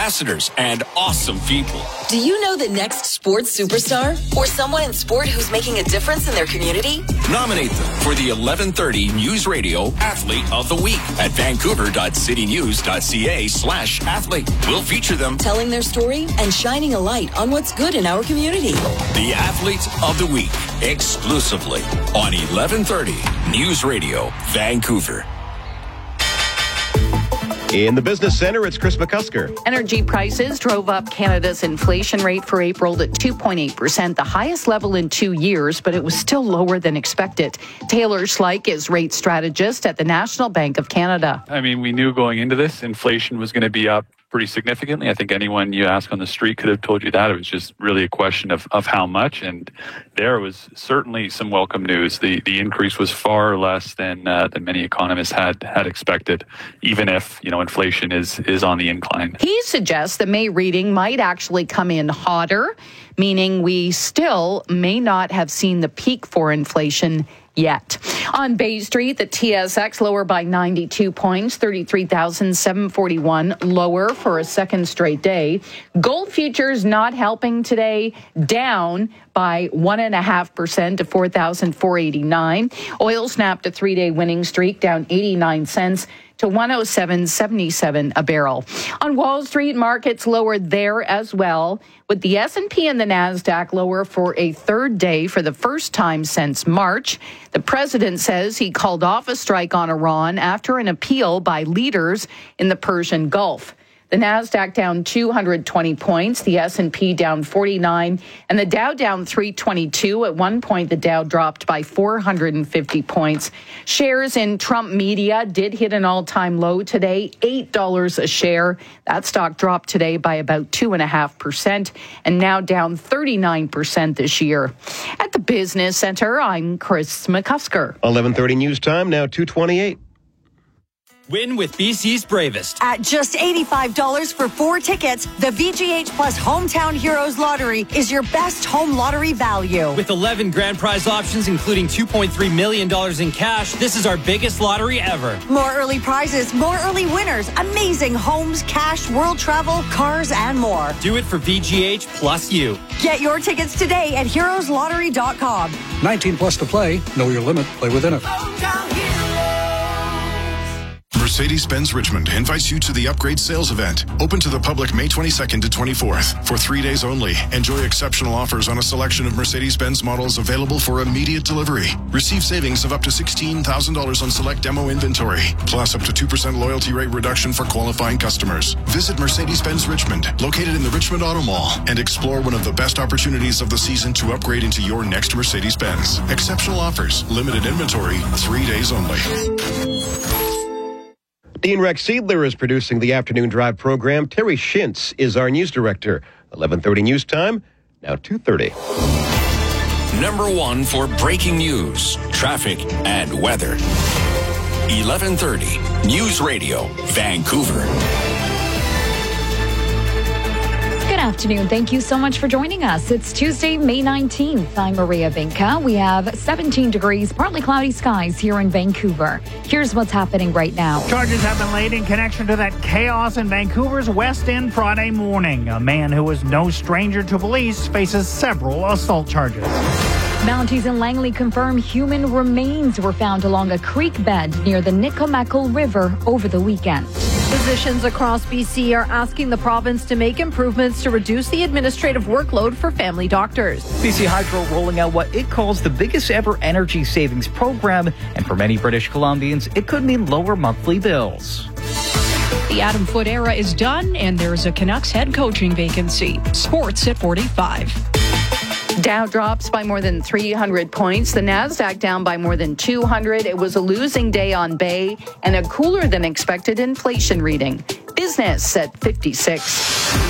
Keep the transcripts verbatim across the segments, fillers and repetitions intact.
ambassadors, and awesome people. Do you know the next sports superstar or someone in sport who's making a difference in their community? Nominate them for the eleven thirty News Radio Athlete of the Week at vancouver.citynews.ca slash athlete. We'll feature them telling their story and shining a light on what's good in our community. The Athlete of the Week, exclusively on eleven thirty News Radio Vancouver. In the Business Center, it's Chris McCusker. Energy prices drove up Canada's inflation rate for April to two point eight percent, the highest level in two years, but it was still lower than expected. Taylor Schleich is rate strategist at the National Bank of Canada. I mean, we knew going into this, inflation was going to be up pretty significantly. I think anyone you ask on the street could have told you that. It was just really a question of, of how much. And there was certainly some welcome news. The the increase was far less than uh, than many economists had had expected, even if, you know, inflation is is on the incline. He suggests the May reading might actually come in hotter, meaning we still may not have seen the peak for inflation yet. On Bay Street, the T S X lower by ninety-two points, thirty-three thousand seven hundred forty-one, lower for a second straight day. Gold futures not helping today, down by one point five percent to four thousand four hundred eighty-nine. Oil snapped a three-day winning streak, down eighty-nine cents to one oh seven seventy-seven a barrel. On Wall Street, markets lowered there as well, with the S and P and the NASDAQ lower for a third day for the first time since March. The president says he called off a strike on Iran after an appeal by leaders in the Persian Gulf. The NASDAQ down two hundred twenty points, the S and P down forty-nine, and the Dow down three twenty-two. At one point, the Dow dropped by four hundred fifty points. Shares in Trump Media did hit an all-time low today, eight dollars a share. That stock dropped today by about two point five percent and now down thirty-nine percent this year. At the Business Center, I'm Chris McCusker. eleven thirty news time, now two twenty-eight. Win with B C's Bravest. At just eighty-five dollars for four tickets, the V G H Plus Hometown Heroes Lottery is your best home lottery value. With eleven grand prize options, including two point three million dollars in cash, this is our biggest lottery ever. More early prizes, more early winners, amazing homes, cash, world travel, cars, and more. Do it for V G H plus you. Get your tickets today at heroes lottery dot com. nineteen plus to play. Know your limit. Play within it. Mercedes-Benz Richmond invites you to the Upgrade Sales Event, open to the public May twenty-second to twenty-fourth. For three days only, enjoy exceptional offers on a selection of Mercedes-Benz models available for immediate delivery. Receive savings of up to sixteen thousand dollars on select demo inventory, plus up to two percent loyalty rate reduction for qualifying customers. Visit Mercedes-Benz Richmond, located in the Richmond Auto Mall, and explore one of the best opportunities of the season to upgrade into your next Mercedes-Benz. Exceptional offers, limited inventory, three days only. Dean Rex Seidler is producing the Afternoon Drive program. Terry Shintz is our news director. eleven thirty news time, now two thirty. Number one for breaking news, traffic, and weather. eleven thirty News Radio, Vancouver. Good afternoon. Thank you so much for joining us. It's Tuesday, May nineteenth. I'm Maria Vinca. We have seventeen degrees, partly cloudy skies here in Vancouver. Here's what's happening right now. Charges have been laid in connection to that chaos in Vancouver's West End Friday morning. A man who was no stranger to police faces several assault charges. Mounties in Langley confirm human remains were found along a creek bed near the Nikomakul River over the weekend. Physicians across B C are asking the province to make improvements to reduce the administrative workload for family doctors. B C Hydro rolling out what it calls the biggest ever energy savings program, and for many British Columbians, it could mean lower monthly bills. The Adam Foote era is done, and there's a Canucks head coaching vacancy. Sports at forty-five. Dow drops by more than three hundred points. The NASDAQ down by more than two hundred. It was a losing day on Bay and a cooler than expected inflation reading. Business at fifty-six.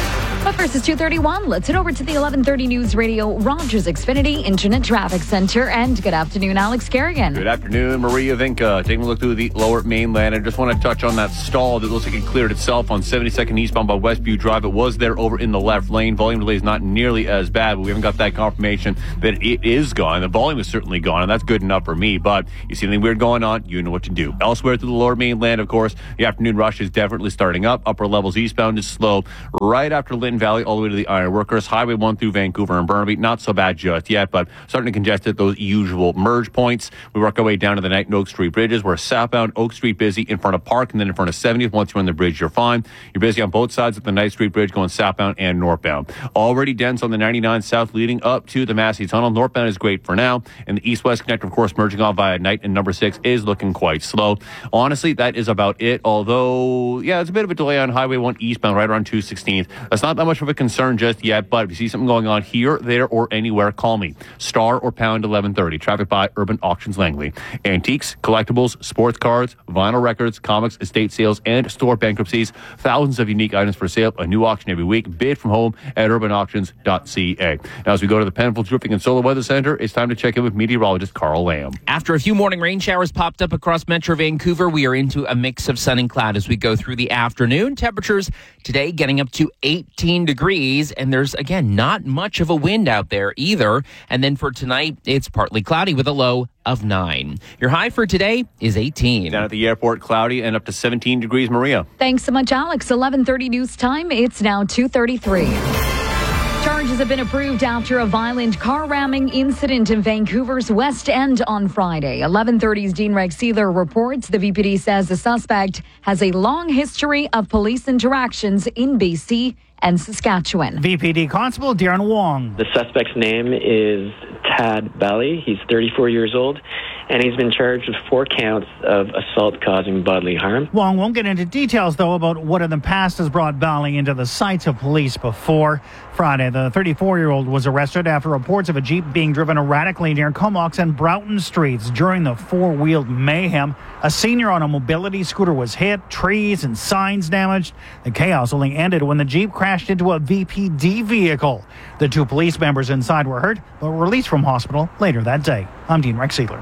But first, it's two thirty-one. Let's head over to the eleven thirty News Radio Rogers Xfinity Internet Traffic Center. And good afternoon, Alex Kerrigan. Good afternoon, Maria Vinca. Taking a look through the lower mainland. I just want to touch on that stall that looks like it cleared itself on seventy-second eastbound by Westview Drive. It was there over in the left lane. Volume delay is not nearly as bad, but we haven't got that confirmation that it is gone. The volume is certainly gone, and that's good enough for me. But you see anything weird going on, you know what to do. Elsewhere through the lower mainland, of course, the afternoon rush is definitely starting up. Upper levels eastbound is slow. Right after Lynnton Valley, all the way to the Ironworkers. Highway one through Vancouver and Burnaby, not so bad just yet, but starting to congest at those usual merge points. We work our way down to the Knight and Oak Street bridges. We're southbound Oak Street busy in front of Park and then in front of seventieth. Once you're on the bridge, you're fine. You're busy on both sides of the Knight Street Bridge going southbound and northbound. Already dense on the ninety-nine south leading up to the Massey Tunnel. Northbound is great for now. And the east-west connector, of course, merging off via Knight and number six is looking quite slow. Honestly, that is about it. Although, yeah, it's a bit of a delay on Highway one eastbound right around two sixteenth. That's not that much of a concern just yet, but if you see something going on here, there, or anywhere, call me. Star or pound eleven thirty. Traffic by Urban Auctions Langley. Antiques, collectibles, sports cards, vinyl records, comics, estate sales, and store bankruptcies. Thousands of unique items for sale. A new auction every week. Bid from home at urban auctions dot c a. Now, as we go to the Penfolds Roofing and Solar Weather Center, it's time to check in with meteorologist Carl Lamb. After a few morning rain showers popped up across Metro Vancouver, we are into a mix of sun and cloud as we go through the afternoon. Temperatures today getting up to eighteen degrees, and there's, again, not much of a wind out there either. And then for tonight, it's partly cloudy with a low of nine. Your high for today is eighteen. Down at the airport, cloudy and up to seventeen degrees, Maria. Thanks so much, Alex. eleven thirty news time. It's now two thirty-three. Charges have been approved after a violent car ramming incident in Vancouver's West End on Friday. eleven thirty's Dean Rex Sealer reports the V P D says the suspect has a long history of police interactions in B C and Saskatchewan. V P D Constable Darren Wong. The suspect's name is Tad Bally. He's thirty-four years old, and he's been charged with four counts of assault causing bodily harm. Wong won't get into details, though, about what in the past has brought Bally into the sights of police before. Friday, the thirty-four-year-old was arrested after reports of a Jeep being driven erratically near Comox and Broughton Streets. During the four-wheeled mayhem, a senior on a mobility scooter was hit, trees and signs damaged. The chaos only ended when the Jeep crashed into a V P D vehicle. The two police members inside were hurt, but were released from hospital later that day. I'm Dean Rex Sealer.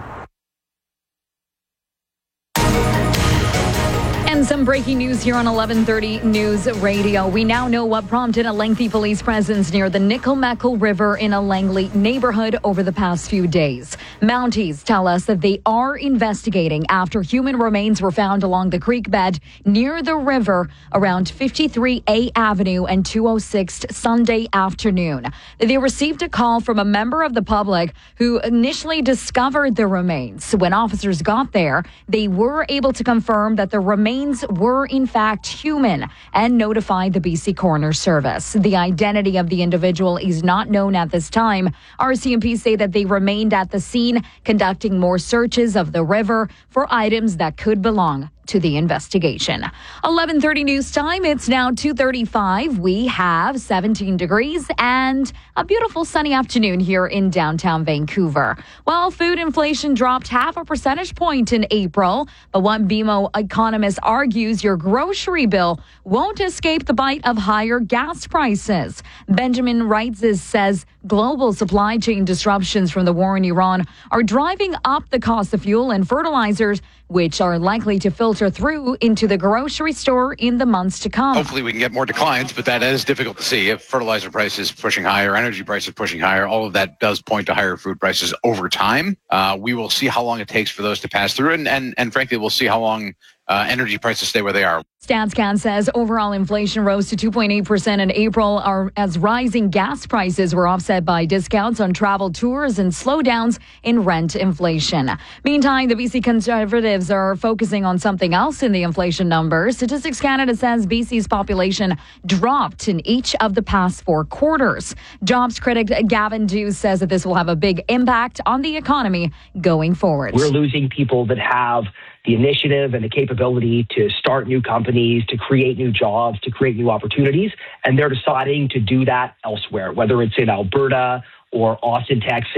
And some breaking news here on eleven thirty News Radio. We now know what prompted a lengthy police presence near the Nickel-Meckle River in a Langley neighborhood over the past few days. Mounties tell us that they are investigating after human remains were found along the creek bed near the river around fifty-three A Avenue and two oh six Sunday afternoon. They received a call from a member of the public who initially discovered the remains. When officers got there, they were able to confirm that the remains were in fact human and notified the B C Coroner Service. The identity of the individual is not known at this time. R C M P say that they remained at the scene conducting more searches of the river for items that could belong to the investigation. eleven thirty news time. It's now two thirty-five. We have seventeen degrees and a beautiful sunny afternoon here in downtown Vancouver. Well, food inflation dropped half a percentage point in April, but one B M O economist argues your grocery bill won't escape the bite of higher gas prices. Benjamin Reitzes says global supply chain disruptions from the war in Iran are driving up the cost of fuel and fertilizers, which are likely to filter through into the grocery store in the months to come. Hopefully we can get more declines, but that is difficult to see. If fertilizer prices pushing higher, energy prices pushing higher, all of that does point to higher food prices over time. Uh, we will see how long it takes for those to pass through, and, and, and frankly, we'll see how long uh, energy prices stay where they are. StatsCan says overall inflation rose to two point eight percent in April are, as rising gas prices were offset by discounts on travel tours and slowdowns in rent inflation. Meantime, the B C Conservatives are focusing on something else in the inflation numbers. Statistics Canada says B C's population dropped in each of the past four quarters. Jobs critic Gavin Dew says that this will have a big impact on the economy going forward. We're losing people that have the initiative and the capability to start new companies, to create new jobs, to create new opportunities. And they're deciding to do that elsewhere, whether it's in Alberta or Austin, Texas.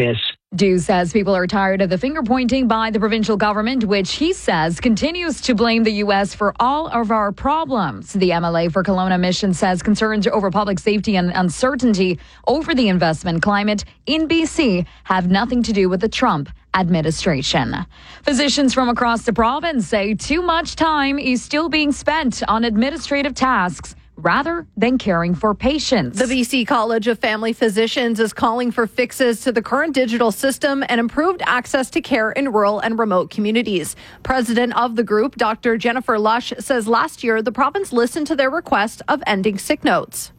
Dew says people are tired of the finger pointing by the provincial government, which he says continues to blame the U S for all of our problems. The M L A for Kelowna Mission says concerns over public safety and uncertainty over the investment climate in B C have nothing to do with the Trump administration. Physicians from across the province say too much time is still being spent on administrative tasks rather than caring for patients. The B C College of Family Physicians is calling for fixes to the current digital system and improved access to care in rural and remote communities. President of the group, Doctor Jennifer Lush, says last year the province listened to their request of ending sick notes.